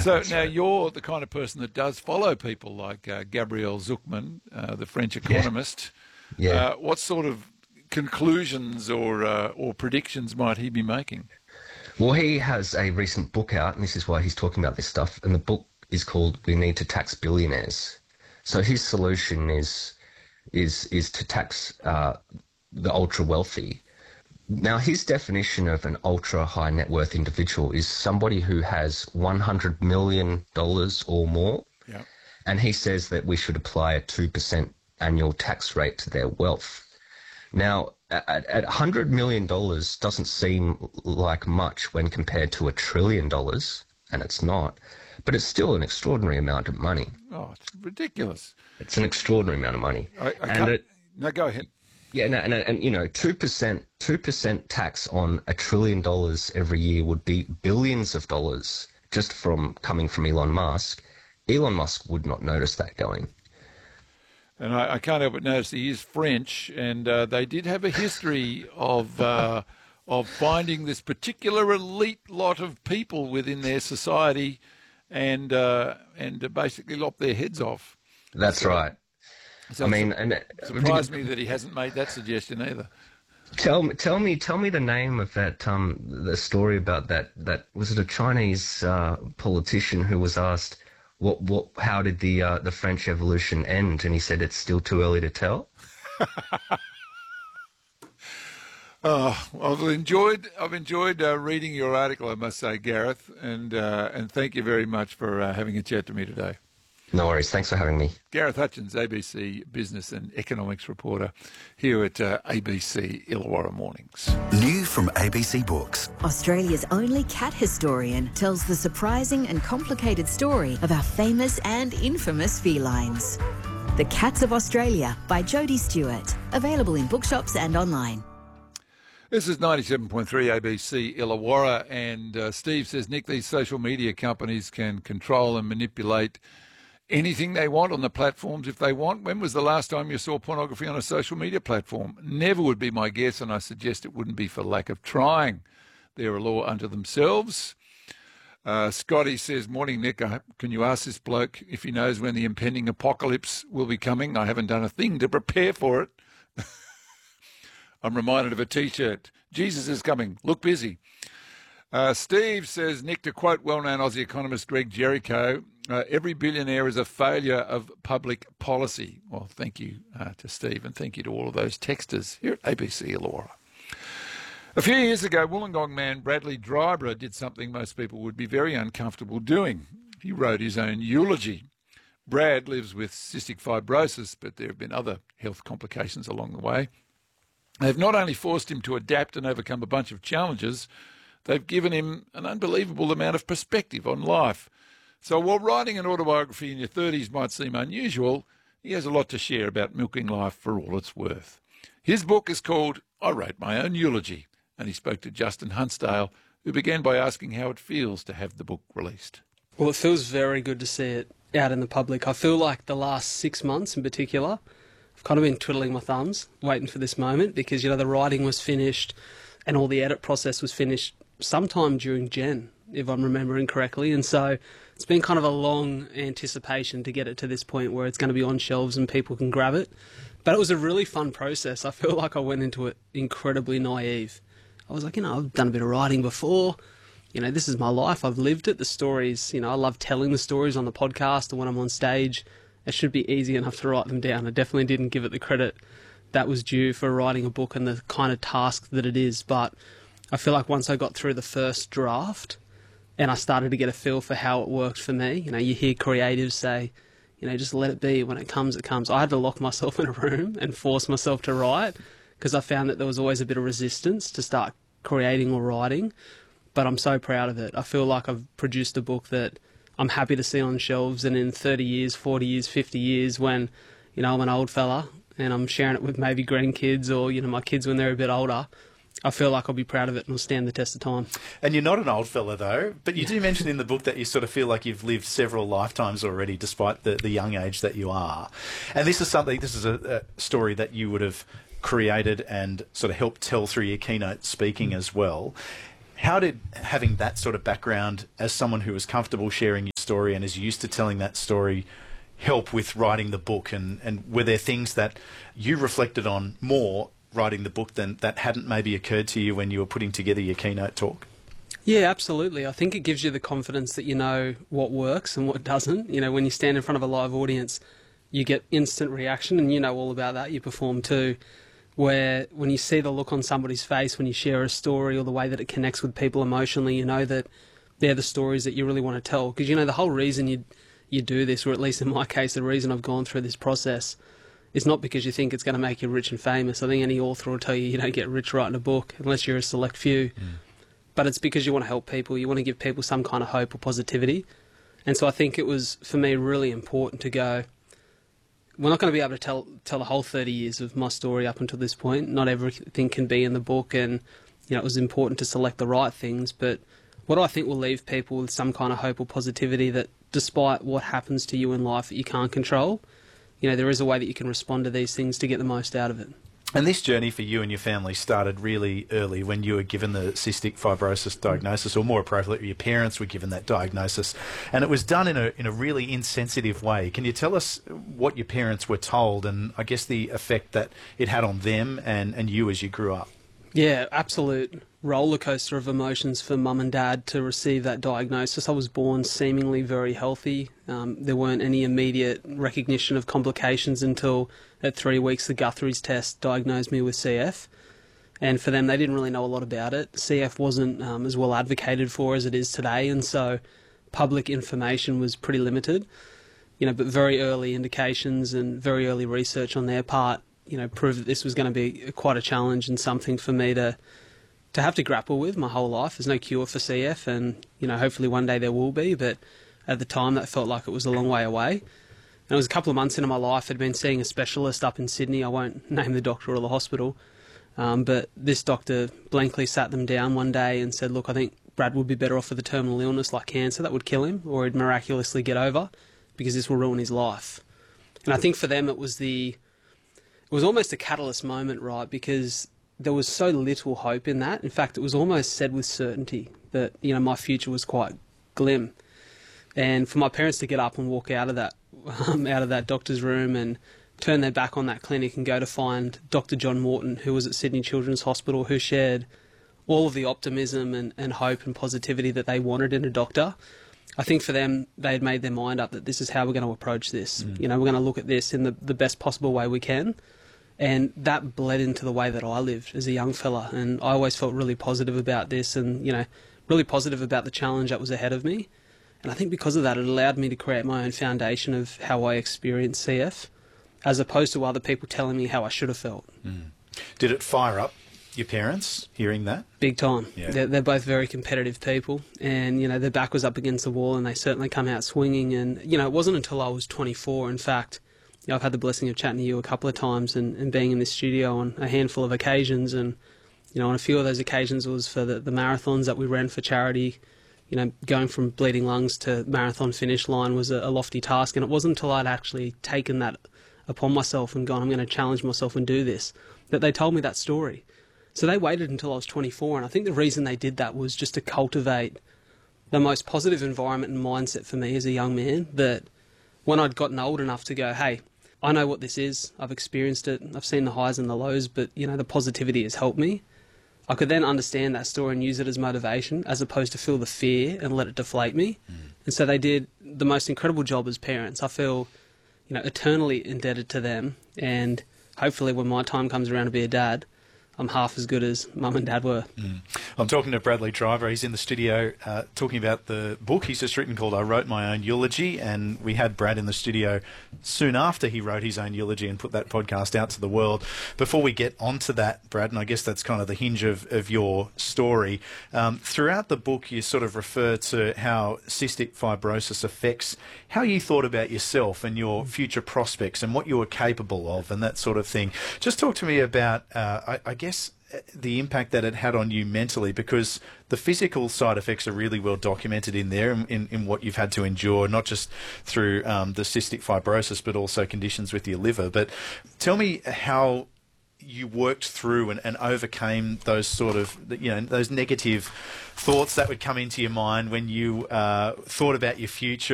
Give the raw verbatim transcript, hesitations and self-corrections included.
So now you're the kind of person that does follow people like uh, Gabriel Zucman, uh, the French economist. Yeah. yeah. Uh, what sort of conclusions or uh, or predictions might he be making? Well, he has a recent book out, and this is why he's talking about this stuff. And the book is called "We Need to Tax Billionaires." So his solution is is is to tax uh, the ultra wealthy. Now, his definition of an ultra high net worth individual is somebody who has one hundred million dollars or more. Yeah. And he says that we should apply a two percent annual tax rate to their wealth. Now, at, at one hundred million dollars doesn't seem like much when compared to a trillion dollars, and it's not, but it's still an extraordinary amount of money. Oh, it's ridiculous. It's an extraordinary amount of money. I, I and can't, it, no, go ahead. Yeah, and, and, and you know, two percent, two percent tax on a trillion dollars every year would be billions of dollars just from coming from Elon Musk. Elon Musk would not notice that going. And I, I can't help but notice he is French, and uh, they did have a history of uh, of finding this particular elite lot of people within their society, and uh, and basically lop their heads off. That's so, right. So I mean, it and it surprised me that he hasn't made that suggestion either. Tell me, tell me, tell me the name of that. Um, the story about that. That was it. A Chinese uh, politician who was asked, "What, what? How did the uh, the French Revolution end?" And he said, "It's still too early to tell." Oh, I've enjoyed I've enjoyed uh, reading your article, I must say, Gareth, and uh, and thank you very much for uh, having a chat to me today. No worries. Thanks for having me. Gareth Hutchins, A B C business and economics reporter here at uh, A B C Illawarra Mornings. New from A B C Books. Australia's only cat historian tells the surprising and complicated story of our famous and infamous felines. The Cats of Australia by Jodie Stewart. Available in bookshops and online. This is ninety-seven point three A B C Illawarra, and uh, Steve says, Nick, these social media companies can control and manipulate anything they want on the platforms if they want. When was the last time you saw pornography on a social media platform? Never would be my guess, and I suggest it wouldn't be for lack of trying. They're a law unto themselves. Uh, Scotty says, morning, Nick. I, can you ask this bloke if he knows when the impending apocalypse will be coming? I haven't done a thing to prepare for it. I'm reminded of a T-shirt. Jesus is coming. Look busy. Uh, Steve says, Nick, to quote well-known Aussie economist Greg Jericho, uh, every billionaire is a failure of public policy. Well, thank you uh, to Steve, and thank you to all of those texters here at A B C Illawarra. A few years ago, Wollongong man Bradley Dryborough did something most people would be very uncomfortable doing. He wrote his own eulogy. Brad lives with cystic fibrosis, but there have been other health complications along the way. They've not only forced him to adapt and overcome a bunch of challenges, they've given him an unbelievable amount of perspective on life. So while writing an autobiography in your thirties might seem unusual, he has a lot to share about milking life for all it's worth. His book is called I Wrote My Own Eulogy, and he spoke to Justin Huntsdale, who began by asking how it feels to have the book released. Well, it feels very good to see it out in the public. I feel like the last six months in particular, I've kind of been twiddling my thumbs, waiting for this moment, because, you know, the writing was finished and all the edit process was finished sometime during Gen, if I'm remembering correctly. And so it's been kind of a long anticipation to get it to this point where it's going to be on shelves and people can grab it. But it was a really fun process. I feel like I went into it incredibly naive. I was like, you know, I've done a bit of writing before. You know, this is my life. I've lived it. The stories, you know, I love telling the stories on the podcast and when I'm on stage. It should be easy enough to write them down. I definitely didn't give it the credit that was due for writing a book and the kind of task that it is. But I feel like once I got through the first draft and I started to get a feel for how it worked for me, you know, you hear creatives say, you know, just let it be. When it comes, it comes. I had to lock myself in a room and force myself to write because I found that there was always a bit of resistance to start creating or writing. But I'm so proud of it. I feel like I've produced a book that I'm happy to see on shelves, and in thirty years, forty years, fifty years, when, you know, I'm an old fella and I'm sharing it with maybe grandkids or, you know, my kids when they're a bit older, I feel like I'll be proud of it and it'll stand the test of time. And you're not an old fella, though, but you do mention in the book that you sort of feel like you've lived several lifetimes already, despite the, the young age that you are. And this is something, this is a, a story that you would have created and sort of helped tell through your keynote speaking as well. How did having that sort of background as someone who was comfortable sharing your story and is used to telling that story help with writing the book? And, and were there things that you reflected on more writing the book than that hadn't maybe occurred to you when you were putting together your keynote talk? Yeah, absolutely. I think it gives you the confidence that you know what works and what doesn't. You know, when you stand in front of a live audience, you get instant reaction, and you know all about that. You perform too. Where when you see the look on somebody's face when you share a story, or the way that it connects with people emotionally, you know that they're the stories that you really want to tell. Because, you know, the whole reason you you do this, or at least in my case, the reason I've gone through this process, is not because you think it's going to make you rich and famous. I think any author will tell you you don't get rich writing a book unless you're a select few. Mm. But it's because you want to help people. You want to give people some kind of hope or positivity. And so I think it was, for me, really important to go, we're not going to be able to tell tell the whole thirty years of my story up until this point. Not everything can be in the book, and you know it was important to select the right things. But what I think will leave people with some kind of hope or positivity that despite what happens to you in life that you can't control, you know, there is a way that you can respond to these things to get the most out of it. And this journey for you and your family started really early when you were given the cystic fibrosis diagnosis, or more appropriately, your parents were given that diagnosis. And it was done in a in a really insensitive way. Can you tell us what your parents were told, and I guess the effect that it had on them and, and you as you grew up? Yeah, absolute roller coaster of emotions for mum and dad to receive that diagnosis. I was born seemingly very healthy. Um, there weren't any immediate recognition of complications until at three weeks the Guthrie's test diagnosed me with C F. And for them, they didn't really know a lot about it. C F wasn't um, as well advocated for as it is today, and so public information was pretty limited. You know, but very early indications and very early research on their part, you know, proved that this was going to be quite a challenge and something for me to to have to grapple with my whole life. There's no cure for C F, and, you know, hopefully one day there will be, but at the time that felt like it was a long way away. And it was a couple of months into my life. I'd been seeing a specialist up in Sydney. I won't name the doctor or the hospital, um, but this doctor blankly sat them down one day and said, look, I think Brad would be better off with a terminal illness like cancer that would kill him, or he'd miraculously get over, because this will ruin his life. And I think for them it was the it was almost a catalyst moment, right? Because there was so little hope in that. In fact, it was almost said with certainty that, you know, my future was quite glim. And for my parents to get up and walk out of that um, out of that doctor's room and turn their back on that clinic and go to find Doctor John Morton, who was at Sydney Children's Hospital, who shared all of the optimism and, and hope and positivity that they wanted in a doctor. I think for them, they had made their mind up that this is how we're going to approach this. Mm. You know, we're going to look at this in the, the best possible way we can. And that bled into the way that I lived as a young fella. And I always felt really positive about this and, you know, really positive about the challenge that was ahead of me. And I think because of that, it allowed me to create my own foundation of how I experienced C F, as opposed to other people telling me how I should have felt. Mm. Did it fire up your parents hearing that? Big time. Yeah. They're, they're both very competitive people, and, you know, their back was up against the wall, and they certainly come out swinging. And, you know, it wasn't until I was twenty-four, in fact, you know, I've had the blessing of chatting to you a couple of times and, and being in this studio on a handful of occasions. And, you know, on a few of those occasions it was for the, the marathons that we ran for charity. You know, going from bleeding lungs to marathon finish line was a, a lofty task. And it wasn't until I'd actually taken that upon myself and gone, I'm going to challenge myself and do this, that they told me that story. So they waited until I was twenty-four. And I think the reason they did that was just to cultivate the most positive environment and mindset for me as a young man, that when I'd gotten old enough to go, hey, I know what this is, I've experienced it, I've seen the highs and the lows, but, you know, the positivity has helped me. I could then understand that story and use it as motivation, as opposed to feel the fear and let it deflate me. Mm. And so they did the most incredible job as parents. I feel, you know, eternally indebted to them. And hopefully when my time comes around to be a dad, I'm half as good as mum and dad were. Mm. I'm talking to Bradley Driver. He's in the studio uh, talking about the book he's just written called I Wrote My Own Eulogy, and we had Brad in the studio soon after he wrote his own eulogy and put that podcast out to the world. Before we get onto that, Brad, and I guess that's kind of the hinge of, of your story, um, throughout the book you sort of refer to how cystic fibrosis affects how you thought about yourself and your future prospects and what you were capable of and that sort of thing. Just talk to me about, uh, I, I guess, the impact that it had on you mentally, because the physical side effects are really well documented in there in, in, in what you've had to endure, not just through um, the cystic fibrosis, but also conditions with your liver. But tell me how you worked through and, and overcame those sort of, you know, those negative thoughts that would come into your mind when you uh, thought about your future